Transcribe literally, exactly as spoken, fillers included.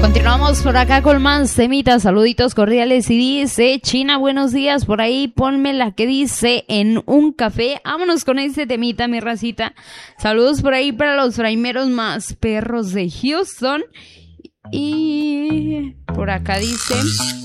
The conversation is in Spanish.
Continuamos por acá con más temitas, saluditos cordiales y dice, China, buenos días, por ahí ponme la que dice en un café. Vámonos con este temita, mi racita. Saludos por ahí para los fraimeros más perros de Houston. Y por acá dice...